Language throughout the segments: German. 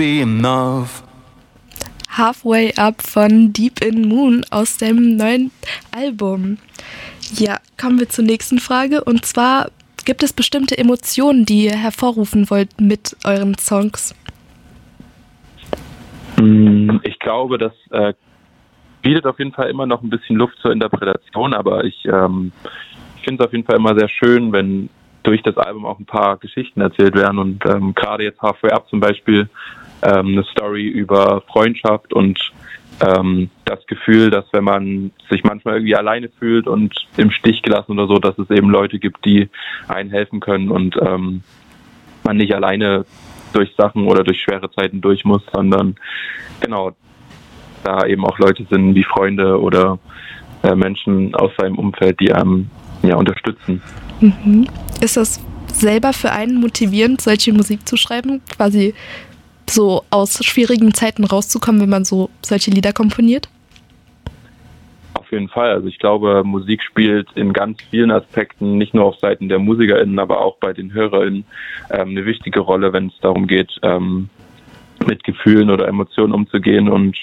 be enough. Halfway Up von Deep in Moon aus dem neuen Album. Ja, kommen wir zur nächsten Frage. Und zwar, gibt es bestimmte Emotionen, die ihr hervorrufen wollt mit euren Songs? Ich glaube, das bietet auf jeden Fall immer noch ein bisschen Luft zur Interpretation, aber ich finde es auf jeden Fall immer sehr schön, wenn durch das Album auch ein paar Geschichten erzählt werden und gerade jetzt Halfway Up zum Beispiel eine Story über Freundschaft und das Gefühl, dass wenn man sich manchmal irgendwie alleine fühlt und im Stich gelassen oder so, dass es eben Leute gibt, die einen helfen können und man nicht alleine durch Sachen oder durch schwere Zeiten durch muss, sondern genau, da eben auch Leute sind wie Freunde oder Menschen aus seinem Umfeld, die einem unterstützen. Mhm. Ist das selber für einen motivierend, solche Musik zu schreiben? Quasi so aus schwierigen Zeiten rauszukommen, wenn man so solche Lieder komponiert? Auf jeden Fall. Also ich glaube, Musik spielt in ganz vielen Aspekten, nicht nur auf Seiten der MusikerInnen, aber auch bei den HörerInnen eine wichtige Rolle, wenn es darum geht, mit Gefühlen oder Emotionen umzugehen und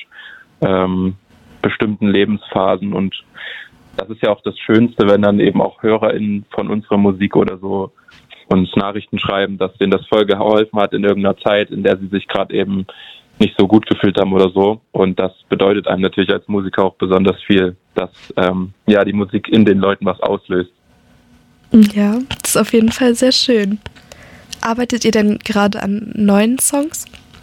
bestimmten Lebensphasen. Und das ist ja auch das Schönste, wenn dann eben auch HörerInnen von unserer Musik oder so uns Nachrichten schreiben, dass denen das voll geholfen hat in irgendeiner Zeit, in der sie sich gerade eben nicht so gut gefühlt haben oder so. Und das bedeutet einem natürlich als Musiker auch besonders viel, dass die Musik in den Leuten was auslöst. Ja, das ist auf jeden Fall sehr schön. Arbeitet ihr denn gerade an neuen Songs?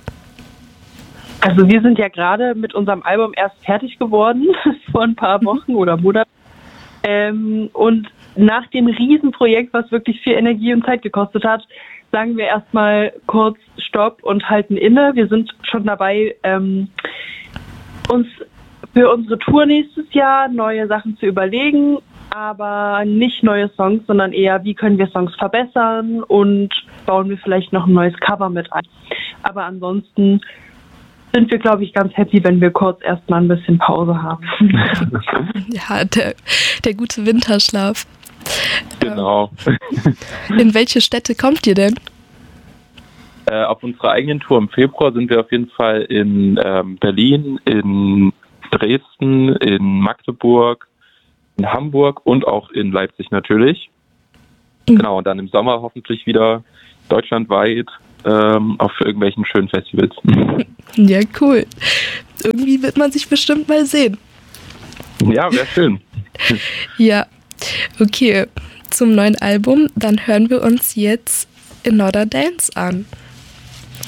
Also wir sind ja gerade mit unserem Album erst fertig geworden, vor ein paar Wochen oder Monaten. Und nach dem Riesenprojekt, was wirklich viel Energie und Zeit gekostet hat, sagen wir erstmal kurz Stopp und halten inne. Wir sind schon dabei, uns für unsere Tour nächstes Jahr neue Sachen zu überlegen, aber nicht neue Songs, sondern eher, wie können wir Songs verbessern und bauen wir vielleicht noch ein neues Cover mit ein. Aber ansonsten sind wir, glaube ich, ganz happy, wenn wir kurz erstmal ein bisschen Pause haben. Ja, der gute Winterschlaf. Genau. In welche Städte kommt ihr denn? Auf unserer eigenen Tour im Februar sind wir auf jeden Fall in Berlin, in Dresden, in Magdeburg, in Hamburg und auch in Leipzig natürlich. Genau, und dann im Sommer hoffentlich wieder deutschlandweit auf irgendwelchen schönen Festivals. Ja, cool. Irgendwie wird man sich bestimmt mal sehen. Ja, wäre schön. Ja, okay. Zum neuen Album, dann hören wir uns jetzt Another Dance an.